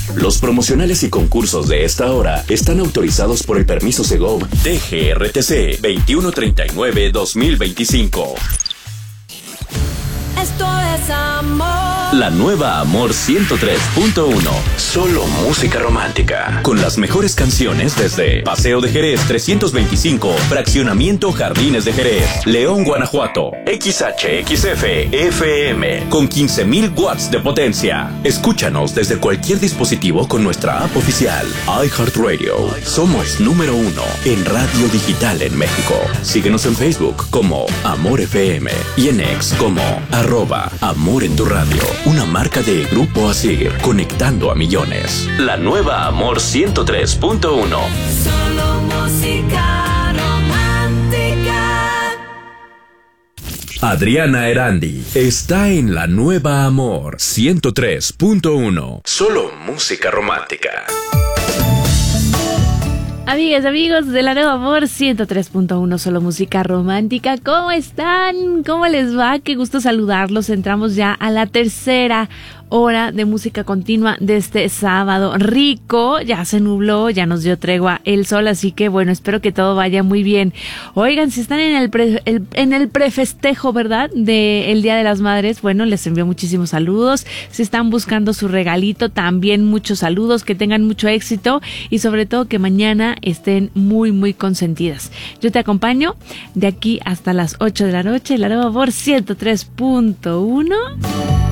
Los promocionales y concursos de esta hora están autorizados por el permiso Segov DGRTC 2139-2025. Esto es amor. La nueva Amor 103.1. Solo música romántica. Con las mejores canciones desde Paseo de Jerez 325, Fraccionamiento Jardines de Jerez, León, Guanajuato. XHXF FM con 15,000 watts de potencia. Escúchanos desde cualquier dispositivo con nuestra app oficial. iHeartRadio. Somos número 1 en radio digital en México. Síguenos en Facebook como Amor FM y en X como @Amor en tu radio. Una marca de Grupo Asir, conectando a millones. La nueva Amor 103.1. Solo música romántica. Adriana Erandi está en la nueva Amor 103.1. Solo música romántica. Amigas, amigos de la nueva Amor 103.1, solo música romántica. ¿Cómo están? ¿Cómo les va? Qué gusto saludarlos. Entramos ya a la tercera hora de música continua de este sábado rico. Ya se nubló, ya nos dio tregua el sol, así que bueno, espero que todo vaya muy bien. Oigan, si están en el prefestejo, ¿verdad?, del Día de las Madres, bueno, les envío muchísimos saludos. Si están buscando su regalito, también muchos saludos, que tengan mucho éxito y sobre todo que mañana estén muy, muy consentidas. Yo te acompaño de aquí hasta las 8 de la noche, la nueva Amor 103.1.